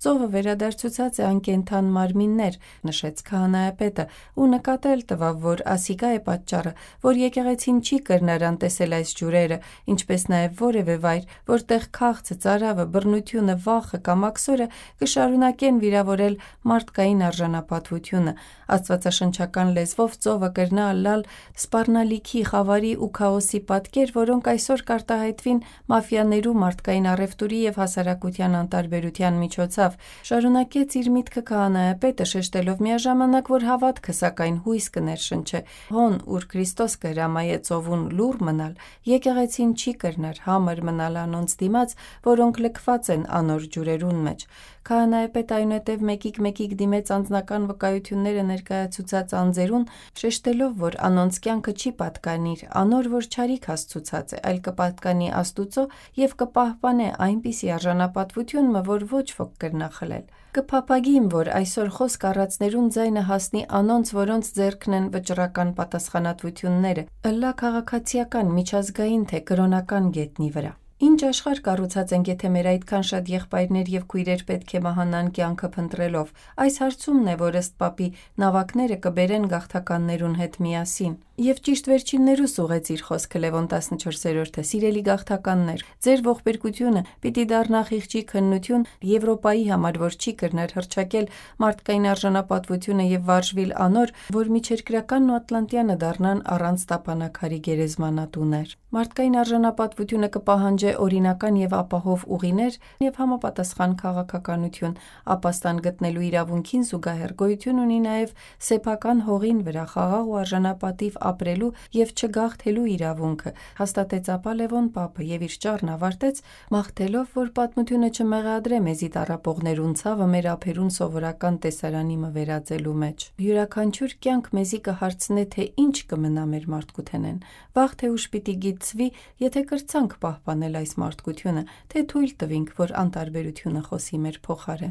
ծովը վերադարձուցած է անկենդան մարմիններ, նշեց քահանայապետը, ու նկատել տվավ, որ ասիկա է պատճառը, որ եկեղեցին չի կրնար անտեսել այս ջուրերը, ինչպես նաև որևէ վայր, որտեղ քաղցը, ծարավը, բռնությունը, վախը կամ աքսորը կշարունակեն վիրավորել մարդկային արժանապատվությունը։ Աստվածաշնչական լեզվով ծովը կրնա ըլլալ սպառնալիքի, խավարի ու քաոսի պատկեր, որոնք այսօր կարտահայտվին մաֆիաներու, մարդկային առևտուրի եւ հասարակության անտարբերության միջոցով, շարունակեց իր միտքը քահանայապետը, շեշտելով միաժամանակ, որ հավատքը սակայն հույս կներշնչե, հոն ուր Քրիստոս կհրամայե ծովուն լուռ մնալ, եկեղեցին չի կրնար համր մնալ անոնց դիմաց, որոնք լքված են անոր ջուրերուն մեջ։ Քահանայապետը այնուհետև մեկիկ դիմեց անձնական վկայությունները ներկայացուցած անձերուն, շեշտելով, որ անոնց կյանքը չի պատկանիր անոր, որ չարիք աստծուցած է, այլ կպատկանի Աստուծո եւ կպահպանե այնպիսի արժանապատվությունը, որ ոչ ոք կրնա խլել։ Կփափագիմ, որ այսօր խոսք առածներուն ձայնը հասնի անոնց, որոնց ձեռքն են վճռական պատասխանատվությունները, ըլլա քաղաքացիական, միջազգային թե կրոնական գետնի վրա։ Ինչ աշխարհ կառուցած ենք, եթե մեր այդքան շատ եղբայրներ եւ քույրեր պետք է մահանան կյանքը փնտրելով։ Այս հարցումն է, որ ըստ Պապի նավակները կբերեն գաղթականներուն հետ միասին։ Եվ ճիշտ վերջիններուս ուղեց իր խոսքը Լևոն 14-րդը. «Սիրելի գաղթականներ, ձեր ողբերգությունը պիտի դառնա խիղճի քննություն Եվրոպայի համար, որ չի կրներ հռչակել մարդկային արժանապատվությունը եւ վարժվիլ անոր, որ միջերկրականն ու Ատլանտյանը դառնան առանց տապանակարի գերեզմանատուներ։ Մարդկային արժանապատվությունը կպահանջի օրինական եւ ապահով ուղիներ եւ համապատասխան քաղաքականություն, ապաստան գտնելու իրավունքին զուգահեռ գոյություն ունի նաեւ սեփական հողին վրա խաղաղ ու արժանապատիվ ապրելու եւ չգաղթելու իրավունքը», հաստատեց ապա Լևոն Պապը եւ իր ճառն ավարտեց մաղթելով, որ պատմությունը չմեղադրե մեզի տառապողներուն ցավը մեր ափերուն սովորական տեսարանի մը վերածելու մեջ։ Յուրաքանչյուր կյանք մեզի կհարցնե, թե ինչ կմնա մեր մարդկութենեն, վաղ թե ուշ պիտի գիտցվի, եթե կրցանք պահպանել այս մարդկությունը, թե թույլ տվինք, որ անտարբերությունը խոսի մեր փոխարեն։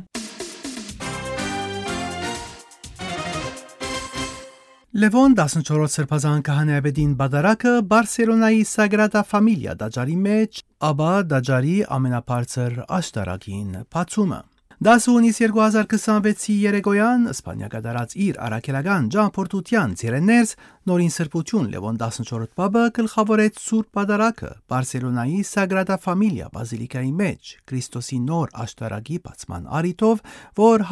Լևոն 14 սրբազան քահանայապետին բադարակը Բարսելոնայի Սագրադա Ֆամիլիա դաջարի մեջ, ապա դաջարի ամենաբարձր աշտարակին բացումը։ 10 հունիս 2026-ի երեկոյան Իսպանիա կատարած իր առաքելական ճամփորդության ցերեներս նորին սրբություն Լևոն 14 Պապը գլխավորեց Սուրբ Պատարագը Բարսելոնայի Սագրադա Ֆամիլիա բազիլիկայի մեջ Քրիստոսի նոր աշտարակի բացման առիթով, որ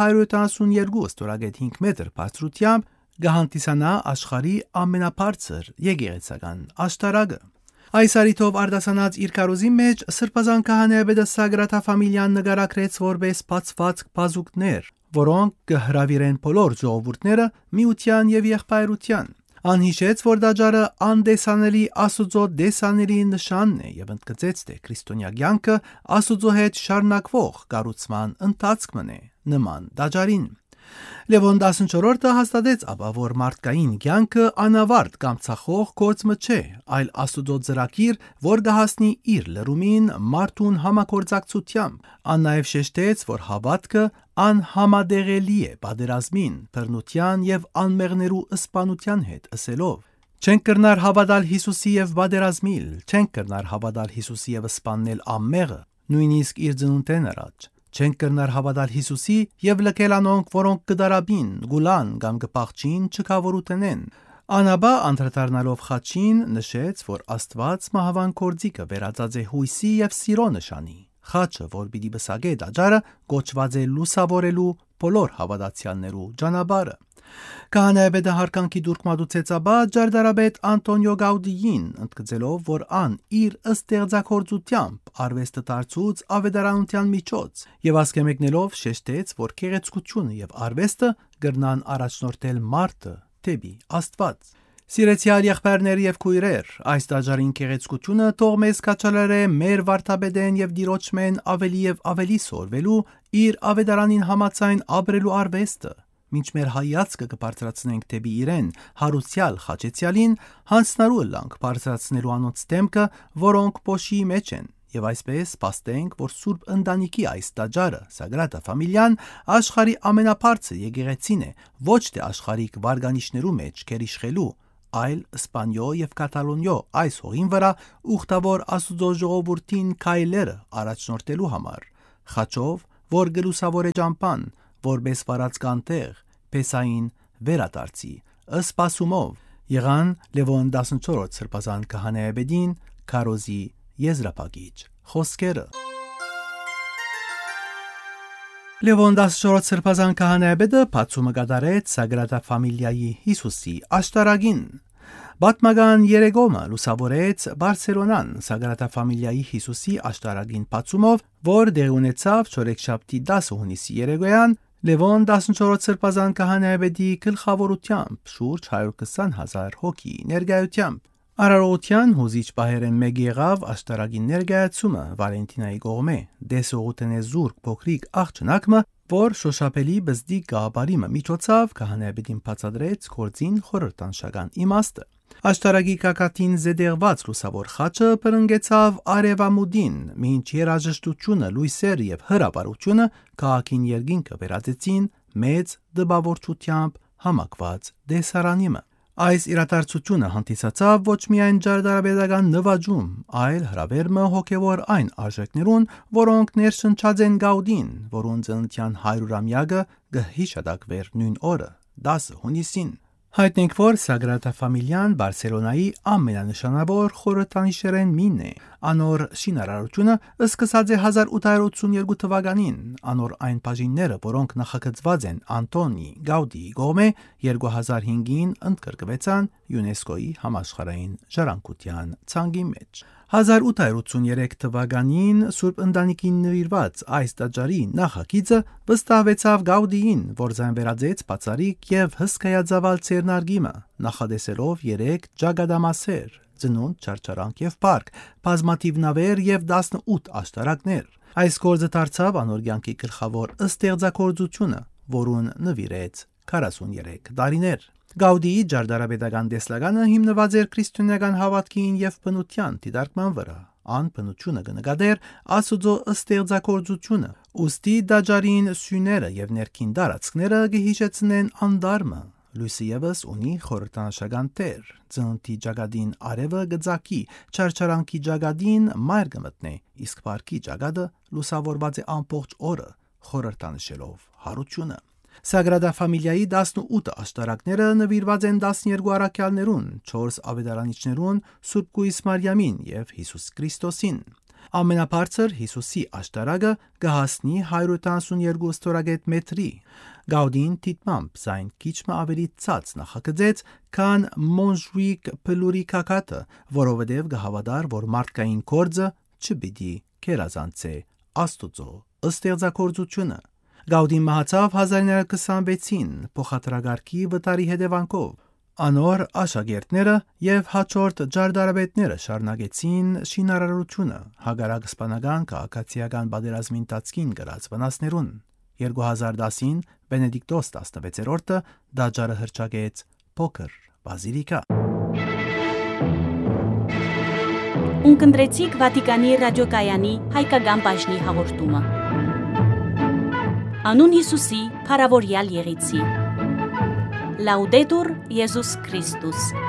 172 ստորագետ 5 մետր բարձրությամբ գահանտիսանա աշխարհի ամենաբարձր եկեղեցական աշտարակը։ Այս առիթով արդասանած իր կարոզի մեջ սրբազան քահանայապետը Սագրադա Ֆամիլիան նկարագրեց որպես բացված բազուկներ, որոնք կհրավիրեն բոլոր ժողովուրդները միության եւ եղբայրության։ Անհիշեց, որ դաջարը անդեսանելի Աստուծո դեսաների նշանն է եւ ընդգծեց, թե քրիստոնյա կյանքը Աստուծո հետ շարունակվող կառուցման ընթացքն է նման դաջարին։ Լևոն 14-ը հաստատեց ապա, որ մարդկային կյանքը անավարտ կամ ցախող գործը չէ, այլ Աստուծո ծրագիր, որ կհասնի իր լրումին մարդուն համագործակցությամբ։ Ան նաև շեշտեց, որ հավատքը անհամադեղելի է պատերազմին, բռնության եւ անմեղներու սպանության հետ, ասելով. «Չենք կրնար հավատալ Հիսուսի եւ պատերազմիլ, չենք կրնար հավատալ Հիսուսի եւ սպանել անմեղը, նույնիսկ իր ծնունդեն առաջ։ Չենք կրնար հավատալ Հիսուսի եւ լքել անոնք, որոնք կդարաբին, գուլան կամ կփախչին, չկավորութենեն»։ Անաբա անդրադառնալով խաչին նշեց, որ Աստված մահվան կորձիկը վերածած է հույսի եւ սիրո նշանի։ Խաչը, որ պիտի բսակե դաջարը, կոչված է լուսավորելու բոլոր հավատացյալներու ճանապարհը։ Քահանայապետը հարկանքի դուրք մատուցեց ապա ջարդարապետ Անտոնիո Գաուդիին, ընդգծելով, որ ան իր ստեղծագործությամբ արվեստը դարձուց ավետարանության միջոց եւ ասկե մեկնելով շեշտեց, որ գեղեցկությունը եւ արվեստը կրնան առաջնորդել մարդը դեպի Աստված։ Սիրեցյալ եղբայրներ եւ քույրեր, այս դաջարին գեղեցկությունը թող մեզ կաչալարե մեր վարդապետեն եւ դիրոճմեն ավելի եւ ավելի սորվելու իր ավետարանին համաձայն ապրելու արվեստը։ Մինչ մեր հայացքը կբարձրացնենք դեպի իրեն հարուցյալ խաչեցյալին, հանցնարու ըլլանք բարձրացնելու անոնց դեմքը, որոնք փոշի մեջ են, եւ այսպես սպաստենք, որ Սուրբ ընտանիքի այս տաճարը Սագրադա Ֆամիլիան աշխարհի ամենաբարձր եկեղեցին է, ոչ թե աշխարհիկ վարգանիշներու մեջ գերիշխելու, այլ Իսպանիո եւ Կատալոնիո այս հողին վրա ուխտավոր Աստուծո ժողովրդին քայլերը առաջնորդելու համար, խաչով, որ գլուսավոր է ճամփան, որպես վարած կանտեղ, Պեսային վերադարձի, ըստ սպասումով եղան Լևոն 14-րդ սրբազան քահանայապետին քարոզի եզրափակիչ խոսքերը։ Լևոն 14-րդ սրբազան քահանայապետը բացումը կատարեց Սագրադա Ֆամիլիայի Հիսուսի աշտարակին։ Բատմական երեկոմը լուսավորեց Բարսելոնան Սագրադա Ֆամիլիայի Հիսուսի աշտարակին բացումով, որ դեղի ունեցավ չորեքշաբթի 10 հունիսի երեկոյան Լևոն 14-րդ սրբազան քահանայապետի գլխավորությամբ շուրջ 120,000 հոգի ներկայությամբ։ Արարողության հուզիչ պահերեն մեկ եղավ աշտարակի ներկայացումը Վալենտինայի կողմէ, դեսողութենե զուրկ փոքրիկ աղջնակը, որ շոշափելի բզդիկ գաղաբարիմը միջոցավ քահանայապետին բացատրեց գործին խորհրդանշական իմաստը։ Աշտարակի կակատին զետեղված լուսավոր խաչը բռնկեցավ արևամուդին, մինչ երաժշտությունը, լույսերը եւ հրապարությունը քաղաքին երկինքը վերածեցին մեծ դպավորչությամբ համակված դեսարանիմը։ Այս իրադարձությունը հանդիսացավ ոչ միայն ջարդարապետական նվաճում, այլ հրավերմը հոգևոր այն արժեքներուն, որոնք ներշնչած են Գաուդին, որուն ծննդյան 100-ամյակը կհիշատակվեր նույն օրը 10 հունիսին։ Հայտնենք, որ Սագրադա Ֆամիլիան Բարսելոնայի ամենանշանավոր խորհրդանիշերեն մինն է։ Անոր շինարարությունը սկսած է 1882 թվականին, անոր այն բաժինները, որոնք նախագծված են Անտոնի Գաուդիի կողմէ 2005-ին ընդգրկվեցան ՅՈՒՆԵՍԿՕ-ի համաշխարհային ժառանգության ցանկի մեջ։ 1883 թվականին Սուրբ Ընտանիքին նվիրված այս տաճարի նախագիծը վստահվեցավ Գաուդիին, որ զանվերածեց բացարիք եւ հսկայածավալ ցերնարգիմը, նախադեսելով 3 ջագադամասեր, ծնունդ, չարչարանք եւ պարկ, բազմաթիվ նավեր եւ 18 աշտարակներ։ Այս գործը դարձավ անոր կյանքի գլխավոր ստեղծագործությունը, որուն նվիրեց 43 տարիներ։ Գաուդիի ջարդարապետական տեսլականը հիմնված էր քրիստոնեական հավատքին եւ բնության դիտարկման վրա։ Ան բնությունը կնկատեր Աստծո ստեղծագործությունը, ուստի տաճարին սյուները եւ ներքին տարածքները կհիշեցնեն անդարմը։ Լույսը եւս ունի խորհրդանշական տեր։ Ծննդի ջագադին արևը գծակի, չարչարանքի ջագադին մայր կմտնե, իսկ պարկի ջագադը լուսավորված է ամբողջ օրը, խորհրդանշելով հարությունը։ Սագրադա Ֆամիլիայի 18 աշտարակները նվիրված են 12 առաքյալներուն, 4 ավետարանիչներուն, Սուրբ Կույս Մարիամին եւ Հիսուս Քրիստոսին։ Ամենաբարձր Հիսուսի աշտարակը կհասնի 172 ստորագետ մետրի։ Գաուդին դիտմամբ զայն քիչը ավելի ցած նախագծեց, քան Մոնժուիկ Փլուրի կակատը, որովհետև կհավատար, որ մարդկային գործը չպիտի կերազանցե Աստուծո ստեղծագործությունը։ Գաուդին մահացավ 1926-ին փոխադրագարկի վտարի հետևանքով։ Անոր աշակերտները եւ հաջորդ ջարդարապետները շարունակեցին շինարարությունը հագարակ իսպանական քաղաքացիական պատերազմին տածքին գրած վնասներուն։ 2010-ին Բենեդիկտոս 16-րդը տաճարը հրճակեց փոքր բազիլիկա։ Ունկնդրեցիք Վատիկանի ռադիոկայանի հայկական բաժնի հաղորդումը։ Անուն Հիսուսի, փառավորյալ եղեցի։ Լաուդետուր Եզուս Քրիստոս։